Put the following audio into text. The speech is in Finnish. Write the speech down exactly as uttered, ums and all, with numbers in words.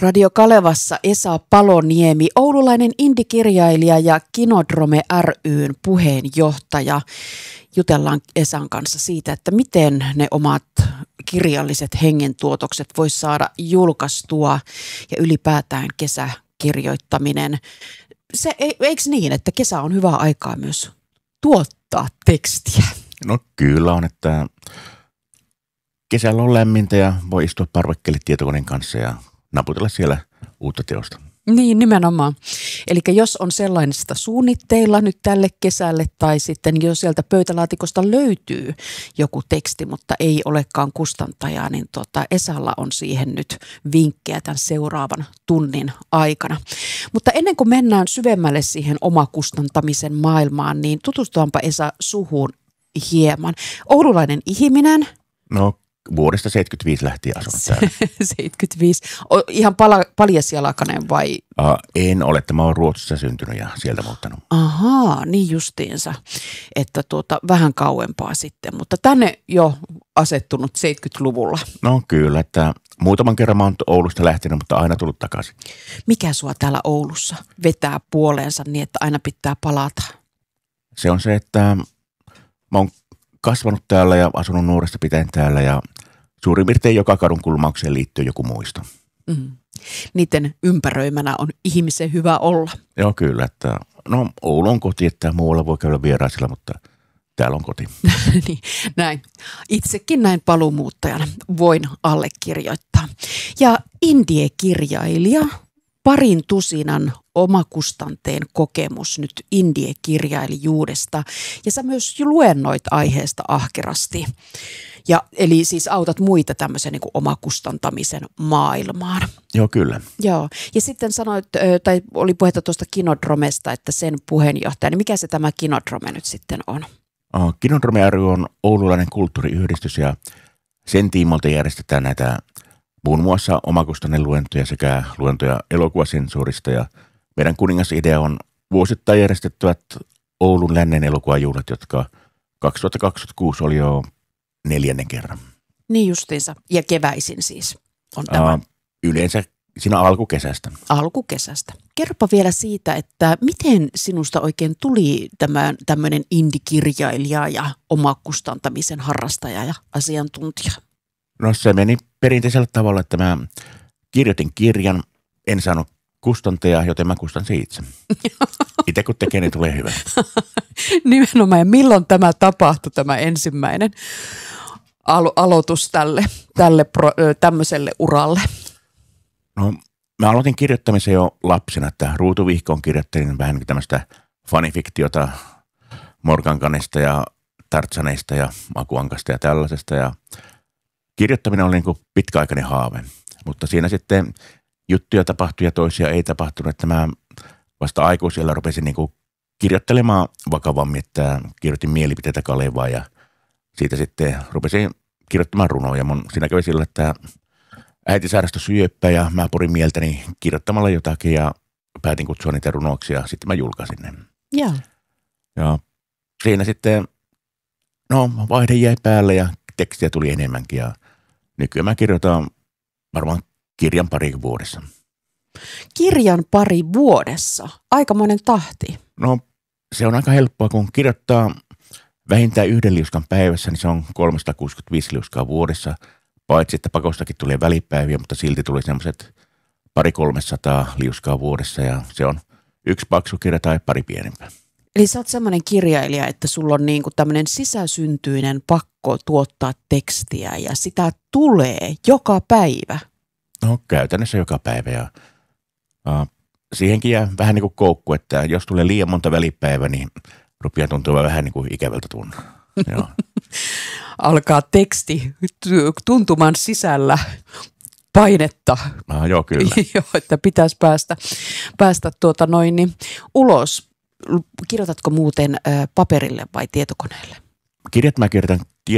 Radio Kalevassa Esa Paloniemi, oululainen indikirjailija ja Kinodrome ry:n puheenjohtaja. Jutellaan Esan kanssa siitä, että miten ne omat kirjalliset hengentuotokset voisi saada julkaistua ja ylipäätään kesäkirjoittaminen. Se, eikö niin, että kesä on hyvä aikaa myös tuottaa tekstiä? No kyllä on, että kesällä on lämmintä ja voi istua parvekkeelle tietokoneen kanssa ja naputella siellä uutta teosta. Niin, nimenomaan. Eli jos on sellaista suunnitteilla nyt tälle kesälle tai sitten jos sieltä pöytälaatikosta löytyy joku teksti, mutta ei olekaan kustantajaa, niin tota Esalla on siihen nyt vinkkejä tämän seuraavan tunnin aikana. Mutta ennen kuin mennään syvemmälle siihen omakustantamisen maailmaan, niin tutustuanpa Esa suhun hieman. Oululainen ihminen. No vuodesta seitsemänkymmentäviisi lähtien asunut täällä. seitsemänkymmentäviisi. O, ihan pala, paljasjalkainen vai? Uh, en ole, että mä oon Ruotsissa syntynyt ja sieltä muuttanut. Ahaa, niin justiinsa, että tuota, vähän kauempaa sitten, mutta tänne jo asettunut seitsemänkymmentäluvulla. No kyllä, että muutaman kerran mä oon Oulusta lähtenyt, mutta aina tullut takaisin. Mikä sua täällä Oulussa vetää puoleensa niin, että aina pitää palata? Se on se, että mä oon kasvanut täällä ja asunut nuoresta pitäen täällä ja suurin piirtein joka kadun kulmaukseen liittyy joku muisto. Mm. Niiden ympäröimänä on ihmisen hyvä olla. Joo kyllä, että no Oulu on koti, että muualla voi käydä vieraisilla, mutta täällä on koti. Niin, näin. Itsekin näin paluumuuttajana voin allekirjoittaa. Ja indie-kirjailija, parin tusinan omakustanteen kokemus nyt indie-kirjailijuudesta. Ja sä myös luennoit aiheesta ahkerasti. Ja, eli siis autat muita tämmöisen niin kuin omakustantamisen maailmaan. Joo, kyllä. Joo. Ja sitten sanoit, tai oli puhetta tuosta Kinodromesta, että sen puheenjohtaja, niin mikä se tämä Kinodrome nyt sitten on? Oh, Kinodrome ry on oululainen kulttuuriyhdistys ja sen tiimoilta järjestetään näitä muun muassa omakustainen luentoja sekä luentoja elokuvasensuurista. Ja meidän kuningasidea on vuosittain järjestettävät Oulun lännen elokuvajuhlat, jotka kaksituhattakaksikymmentäkuusi oli jo neljännen kerran. Niin justiinsa. Ja keväisin siis on tämä. Uh, yleensä siinä alkukesästä. Alkukesästä. Kerropa vielä siitä, että miten sinusta oikein tuli tämä tämmöinen indikirjailija ja omakustantamisen harrastaja ja asiantuntija? No se meni perinteisellä tavalla, että mä kirjoitin kirjan, en saanut kustantajaa, joten mä kustansin itse. Itse kun tekee, niin tulee hyvä. Nimenomaan. Ja milloin tämä tapahtui, tämä ensimmäinen alo- aloitus tälle, tälle pro, tämmöiselle uralle? No mä aloitin kirjoittamisen jo lapsena, että ruutuvihkoon kirjoittelin vähän tämmöistä fanifiktiota Morgankanista ja Tartsaneista ja Makuankasta ja tällaisesta. Ja kirjoittaminen oli niin kuin pitkäaikainen haave, mutta siinä sitten juttuja tapahtui ja toisia ei tapahtunut, että mä vasta aikuisella rupesin niin kuin kirjoittelemaan vakavammin, että kirjoitin mielipiteitä Kalevaa ja siitä sitten rupesin kirjoittamaan runoja. Mun siinä kävi sillä, että äiti sairastui syöppä ja mä purin mieltäni kirjoittamalla jotakin ja päätin kutsua niitä runoiksi ja sitten mä julkaisin ne. Joo. Ja siinä sitten, no vaihde jäi päälle ja tekstiä tuli enemmänkin ja nykyään mä kirjoitan varmaan kirjan pari vuodessa. Kirjan pari vuodessa? Aikamoinen tahti. No se on aika helppoa, kun kirjoittaa vähintään yhden liuskan päivässä, niin se on kolmesataakuusikymmentäviisi liuskaa vuodessa. Paitsi, että pakostakin tulee välipäiviä, mutta silti tuli semmoiset pari kolmesataa liuskaa vuodessa ja se on yksi paksu kirja tai pari pienempää. Eli sä oot semmoinen kirjailija, että sulla on niinku tämmöinen sisäsyntyinen pakko tuottaa tekstiä ja sitä tulee joka päivä. No käytännössä joka päivä ja uh, siihenkin jää vähän niin kuin koukku, että jos tulee liian monta välipäivää, niin rupeaa tuntua vähän niin kuin ikävältä tunne. Joo. Alkaa teksti tuntumaan sisällä painetta. Ah, joo, kyllä. Joo, että pitäisi päästä, päästä tuota noin niin ulos. Kirjoitatko muuten ä, paperille vai tietokoneelle? Kirjat mä kirjoitan